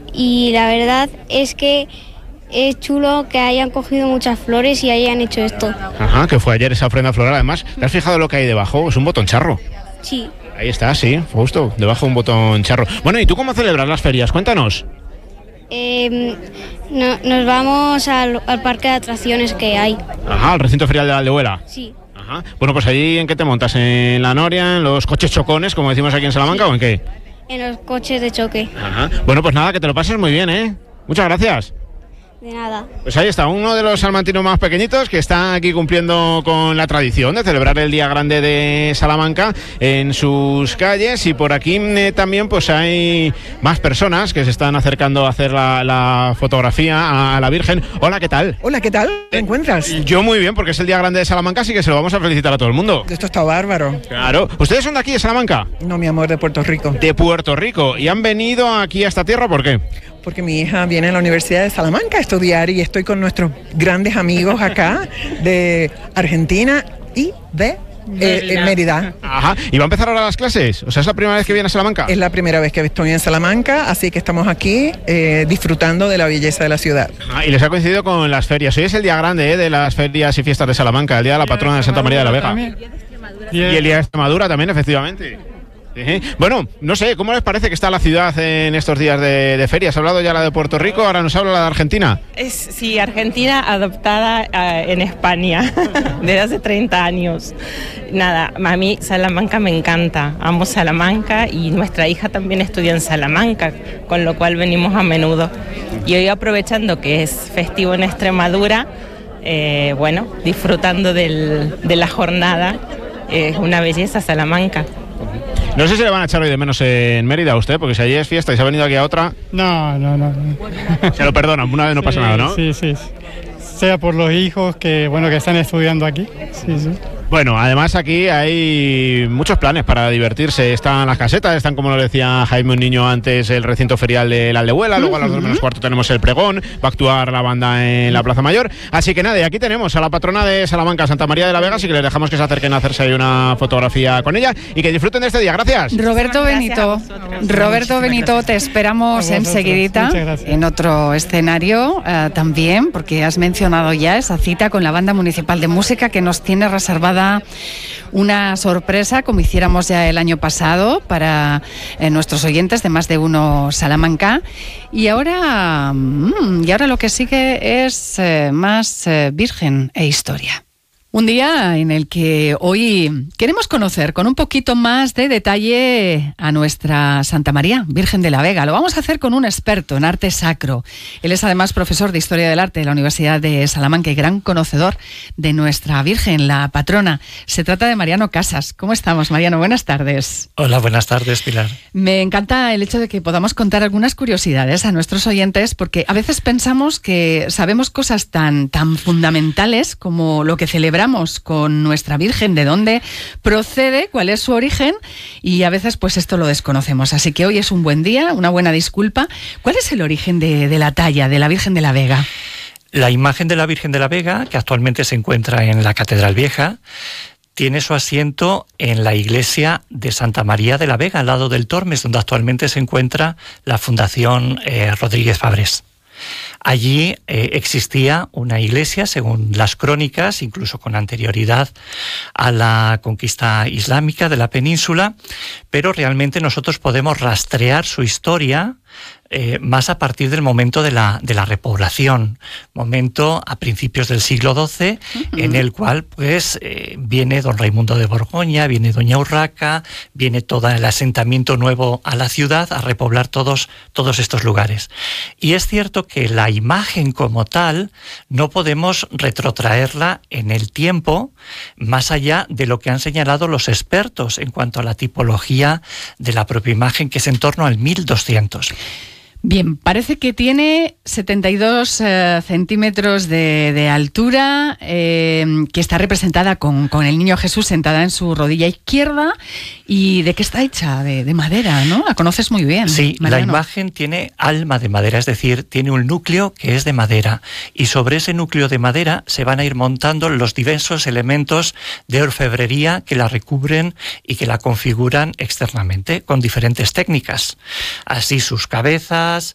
y la verdad es que es chulo que hayan cogido muchas flores y hayan hecho esto. Ajá, que fue ayer esa ofrenda floral. Además, ¿te has fijado lo que hay debajo? Es un botón charro. Sí. Ahí está, sí, justo, debajo un botón charro. Bueno, ¿y tú cómo celebras las ferias? Cuéntanos. Nos vamos al parque de atracciones que hay. Ajá, al recinto ferial de la Aldehuela. Sí. Ajá. Bueno, pues allí, ¿en qué te montas? ¿En la noria, en los coches chocones, como decimos aquí en Salamanca, o en qué? En los coches de choque. Ajá. Bueno, pues nada, que te lo pases muy bien, ¿eh? Muchas gracias. De nada. Pues ahí está, uno de los salmantinos más pequeñitos que está aquí cumpliendo con la tradición de celebrar el Día Grande de Salamanca en sus calles, y por aquí también pues hay más personas que se están acercando a hacer la fotografía a la Virgen. Hola, ¿qué tal? Hola, ¿qué tal? ¿Te encuentras? Yo muy bien, porque es el Día Grande de Salamanca, así que se lo vamos a felicitar a todo el mundo. Esto está bárbaro. Claro. ¿Ustedes son de aquí, de Salamanca? No, mi amor, de Puerto Rico. De Puerto Rico. ¿Y han venido aquí a esta tierra por qué? Porque mi hija viene a la Universidad de Salamanca a estudiar y estoy con nuestros grandes amigos acá de Argentina y de Mérida. Ajá. ¿Y va a empezar ahora las clases? O sea, ¿es la primera vez que viene a Salamanca? Es la primera vez que estoy en Salamanca, así que estamos aquí disfrutando de la belleza de la ciudad. Y les ha coincidido con las ferias. Hoy es el día grande de las ferias y fiestas de Salamanca, el día de la patrona de Santa María de la Vega. Y el día de Extremadura también, efectivamente. Bueno, no sé, ¿cómo les parece que está la ciudad en estos días de ferias? ¿Ha hablado ya la de Puerto Rico? Ahora nos habla la de Argentina. Sí, Argentina adoptada en España desde hace 30 años. Nada, a mí Salamanca me encanta, amo Salamanca y nuestra hija también estudia en Salamanca, con lo cual venimos a menudo. Y hoy, aprovechando que es festivo en Extremadura, bueno, disfrutando de la jornada, es una belleza Salamanca. No sé si le van a echar hoy de menos en Mérida a usted, porque si allí es fiesta y se ha venido aquí a otra... No. Se lo perdonan, una vez no pasa nada, ¿no? Sí. Sea por los hijos que están estudiando aquí. Sí. Bueno, además aquí hay muchos planes para divertirse. Están las casetas, están, como nos decía Jaime un niño antes, el recinto ferial de la Aldehuela. Luego a las 2 menos cuarto tenemos el pregón. Va a actuar la banda en la Plaza Mayor. Así que nada, y aquí tenemos a la patrona de Salamanca, Santa María de la Vega. Así que les dejamos que se acerquen a hacerse ahí una fotografía con ella y que disfruten de este día. Gracias. Roberto Benito, te esperamos enseguidita en otro escenario también, porque has mencionado ya esa cita con la Banda Municipal de Música, que nos tiene reservada una sorpresa, como hiciéramos ya el año pasado, para nuestros oyentes de Más de Uno Salamanca. Y ahora lo que sigue es más Virgen e historia. Un día en el que hoy queremos conocer con un poquito más de detalle a nuestra Santa María, Virgen de la Vega. Lo vamos a hacer con un experto en arte sacro. Él es además profesor de Historia del Arte de la Universidad de Salamanca y gran conocedor de nuestra Virgen, la patrona. Se trata de Mariano Casas. ¿Cómo estamos, Mariano? Buenas tardes. Hola, buenas tardes, Pilar. Me encanta el hecho de que podamos contar algunas curiosidades a nuestros oyentes, porque a veces pensamos que sabemos cosas tan fundamentales como lo que celebramos con nuestra Virgen, de dónde procede, cuál es su origen, y a veces pues esto lo desconocemos. Así que hoy es un buen día, una buena disculpa. ¿Cuál es el origen de la talla de la Virgen de la Vega? La imagen de la Virgen de la Vega, que actualmente se encuentra en la Catedral Vieja, tiene su asiento en la iglesia de Santa María de la Vega, al lado del Tormes, donde actualmente se encuentra la Fundación Rodríguez Fabres. Allí existía una iglesia, según las crónicas, incluso con anterioridad a la conquista islámica de la península, pero realmente nosotros podemos rastrear su historia más a partir del momento de la repoblación, momento a principios del siglo XII, en el cual pues viene don Raimundo de Borgoña, viene doña Urraca, viene todo el asentamiento nuevo a la ciudad a repoblar todos estos lugares. Y es cierto que la imagen como tal no podemos retrotraerla en el tiempo más allá de lo que han señalado los expertos en cuanto a la tipología de la propia imagen, que es en torno al 1200. Bien, parece que tiene 72 centímetros de altura, que está representada con el niño Jesús sentada en su rodilla izquierda. ¿Y de qué está hecha? De madera, ¿no? La conoces muy bien. Sí, Mariano. La imagen tiene alma de madera, es decir, tiene un núcleo que es de madera. Y sobre ese núcleo de madera se van a ir montando los diversos elementos de orfebrería que la recubren y que la configuran externamente con diferentes técnicas. Así sus cabezas,